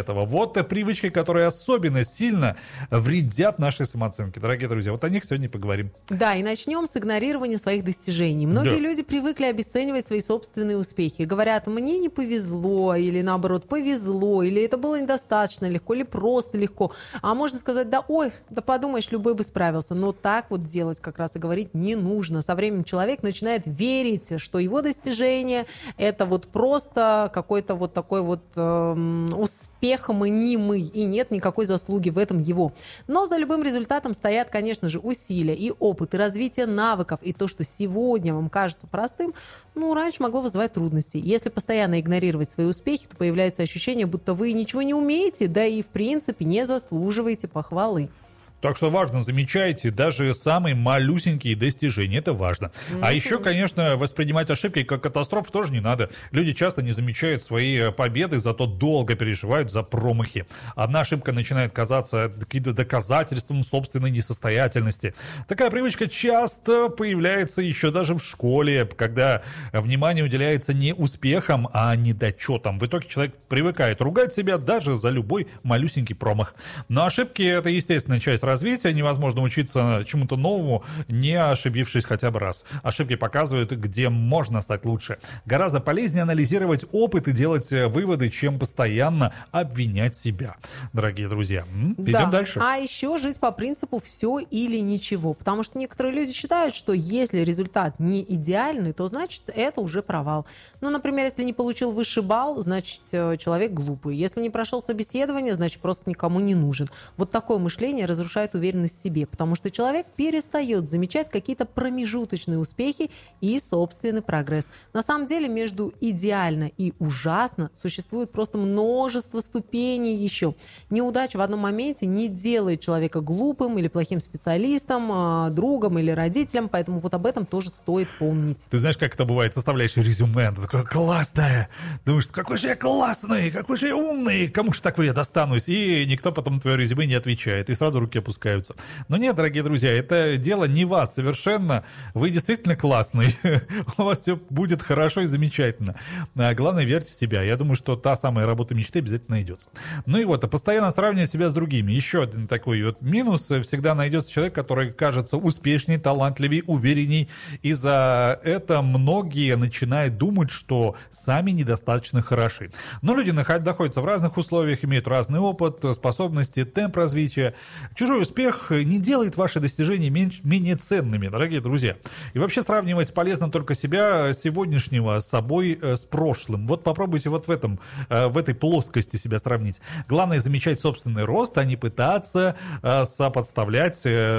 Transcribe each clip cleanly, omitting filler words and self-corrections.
этого. Вот привычки, которые особенно сильно вредят нашей самооценке. Дорогие друзья, вот о них сегодня и поговорим. Да, и начнем с игнорирования своих достижений. Многие Да. люди привыкли обесценивать свои собственные успехи. Говорят, мне не повезло, или наоборот, повезло, или это было недостаточно легко, или просто легко. А можно сказать, да ой, да подумаешь, любой бы справился. Но так вот делать как раз и говорить не нужно. Со временем человек начинает верить, что его достижение это вот просто какой-то вот такой вот успех мнимый, и нет никакой заслуги в этом его. Но за любым результатом стоят, конечно же, усилия и опыт, и развитие навыков, и то, что сегодня вам кажется простым, раньше могло вызывать трудности. Если постоянно игнорировать свои успехи, то появляется ощущение, будто вы ничего не умеете, да и, в принципе, не заслуживаете похвалы. Так что важно, замечайте даже самые малюсенькие достижения, это важно. А еще, конечно, воспринимать ошибки как катастрофу тоже не надо. Люди часто не замечают свои победы, зато долго переживают за промахи. Одна ошибка начинает казаться каким-то доказательством собственной несостоятельности. Такая привычка часто появляется еще даже в школе, когда внимание уделяется не успехам, а недочетам. В итоге человек привыкает ругать себя даже за любой малюсенький промах. Но ошибки — это естественная часть развития, невозможно учиться чему-то новому, не ошибившись хотя бы раз. Ошибки показывают, где можно стать лучше. Гораздо полезнее анализировать опыт и делать выводы, чем постоянно обвинять себя. Дорогие друзья, идем дальше. А еще жить по принципу «все или ничего». Потому что некоторые люди считают, что если результат не идеальный, то значит это уже провал. Например, если не получил высший балл, значит человек глупый. Если не прошел собеседование, значит просто никому не нужен. Вот такое мышление разрушает уверенность в себе, потому что человек перестает замечать какие-то промежуточные успехи и собственный прогресс. На самом деле между идеально и ужасно существует просто множество ступеней еще. Неудача в одном моменте не делает человека глупым или плохим специалистом, другом или родителем, поэтому вот об этом тоже стоит помнить. Ты знаешь, как это бывает? Составляешь резюме, ты такое классное. Думаешь, какой же я классный, какой же я умный, кому же такой я достанусь? И никто потом на твое резюме не отвечает. И сразу руки опускаются. Но нет, дорогие друзья, это дело не вас совершенно. Вы действительно классный. У вас все будет хорошо и замечательно. Главное, верьте в себя. Я думаю, что та самая работа мечты обязательно найдется. Постоянно сравнивать себя с другими. Еще один такой вот минус. Всегда найдется человек, который кажется успешнее, талантливее, уверенней. И за это многие начинают думать, что сами недостаточно хороши. Но люди находятся в разных условиях, имеют разный опыт, способности, темп развития. Чужой успех не делает ваши достижения менее ценными, дорогие друзья. И вообще сравнивать полезно только себя сегодняшнего с собой с прошлым. Вот попробуйте вот в этой плоскости себя сравнить. Главное замечать собственный рост, а не пытаться сопоставлять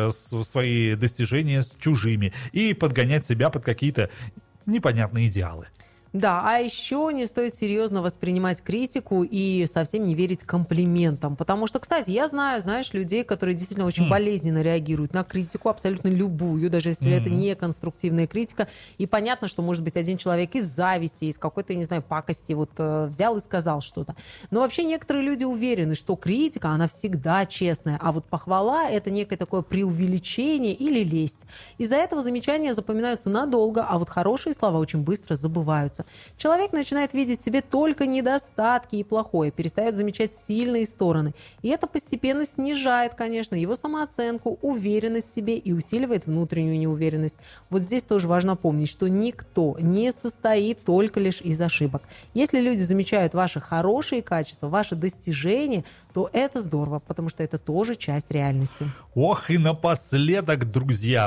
свои достижения с чужими и подгонять себя под какие-то непонятные идеалы. Да, а еще не стоит серьезно воспринимать критику и совсем не верить комплиментам. Потому что, кстати, я знаю, людей, которые действительно очень болезненно реагируют на критику, абсолютно любую, даже если это не конструктивная критика. И понятно, что, может быть, один человек из зависти, из какой-то, не знаю, пакости взял и сказал что-то. Но вообще некоторые люди уверены, что критика, она всегда честная, а вот похвала — это некое такое преувеличение или лесть. Из-за этого замечания запоминаются надолго, а вот хорошие слова очень быстро забываются. Человек начинает видеть в себе только недостатки и плохое, перестает замечать сильные стороны. И это постепенно снижает, конечно, его самооценку, уверенность в себе и усиливает внутреннюю неуверенность. Вот здесь тоже важно помнить, что никто не состоит только лишь из ошибок. Если люди замечают ваши хорошие качества, ваши достижения, то это здорово, потому что это тоже часть реальности. Ох, и напоследок, друзья,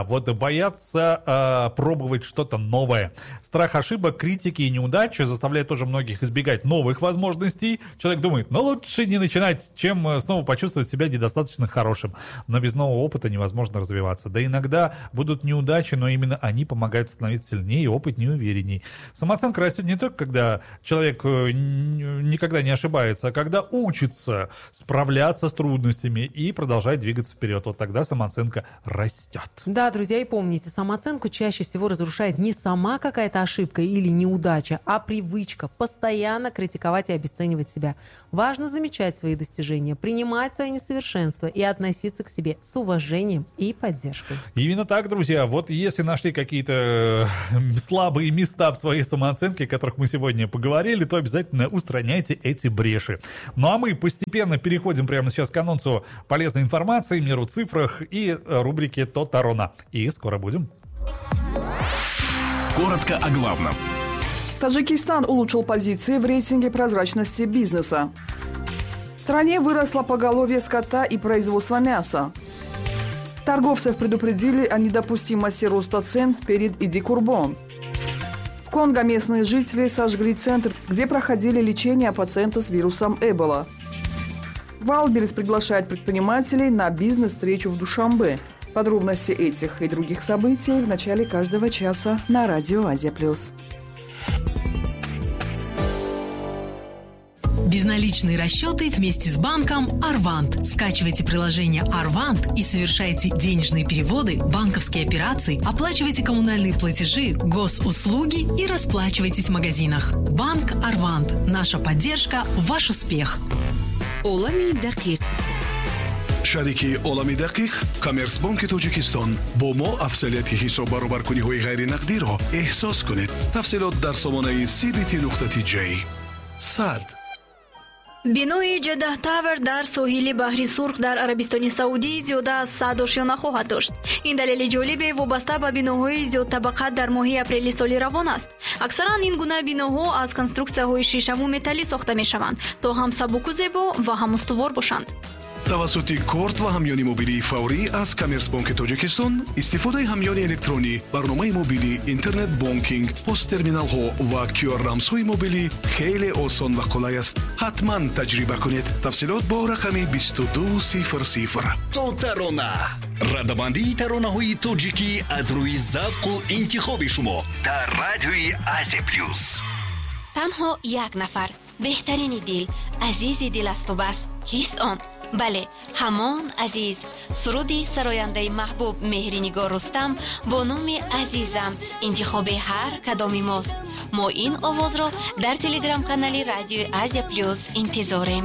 боятся пробовать что-то новое. Страх ошибок, критики и неудачи заставляет тоже многих избегать новых возможностей. Человек думает, лучше не начинать, чем снова почувствовать себя недостаточно хорошим. Но без нового опыта невозможно развиваться. Да иногда будут неудачи, но именно они помогают становиться сильнее, опытнее, уверенней. Самооценка растет не только, когда человек никогда не ошибается, а когда учится справляться с трудностями и продолжать двигаться вперед. Вот тогда самооценка растет. Да, друзья, и помните, самооценку чаще всего разрушает не сама какая-то ошибка или неудача, неудача, а привычка постоянно критиковать и обесценивать себя. Важно замечать свои достижения, принимать свои несовершенства и относиться к себе с уважением и поддержкой. Именно так, друзья. Вот если нашли какие-то слабые места в своей самооценке, о которых мы сегодня поговорили, то обязательно устраняйте эти бреши. Ну а мы постепенно переходим прямо сейчас к анонсу полезной информации, миру цифрах и рубрике «То-Тарона». И скоро будем. Коротко о главном. Таджикистан улучшил позиции в рейтинге прозрачности бизнеса. В стране выросло поголовье скота и производство мяса. Торговцев предупредили о недопустимости роста цен перед Иди-Курбон. В Конго местные жители сожгли центр, где проходили лечение пациента с вирусом Эбола. Валберес приглашает предпринимателей на бизнес-встречу в Душанбе. Подробности этих и других событий в начале каждого часа на Радио Азия+. Безналичные расчеты вместе с банком Арвант. Скачивайте приложение Арвант и совершайте денежные переводы, банковские операции, оплачивайте коммунальные платежи, госуслуги и расплачивайтесь в магазинах. Банк Арвант. Наша поддержка – ваш успех. Олами Дакик. шарики олами дақиқ Коммерцбанки Тоҷикистон бо мо афзалияти ҳисоб баробаркуниҳои ғайринақдиро эҳсос кунед. Тафсилот дар сомонаи cbt.j. сад бинои Ҷаддаҳ Тавер дар соҳили баҳри Сурх дар Арабистони Саудӣ зиёда аз 100 ошёна хоҳад дошт. Ин далели ҷолибе вобаста ба биноҳои зиёдтабақат дар моҳи апрели соли равон аст. Аксаран ин гуна биноҳо аз конструксияҳои шишаму металлӣ сохта мешаванд, то ҳам сабуку зебо ва ҳам устувор бошанд. тавассути корт ва ҳамёни мобилии фаврӣ аз Коммерцбанки Тоҷикистон, истифодаи ҳамёни электронӣ, барномаи мобилӣ, интернет бонкинг, посттерминалҳо ва QR-рамзҳои мобилӣ хеле осон ва қулай аст. ҳатман таҷриба кунед. тафсилот бо рақами 2200. То-Тарона. радамандии таронаҳои тоҷикӣ аз рӯи завқу интихоби шумо дар Радиои Азия Плюс. танҳо як нафар беҳтарини дил, азизи дил асту бас. кист он? бале, ҳамон азиз. суруди сарояндаи маҳбуб меҳринигор Рустам бо номи азизам интихоби ҳар кадоми мост. мо ин овозро дар телеграм-канали Радиои Азия Плюс интизорем.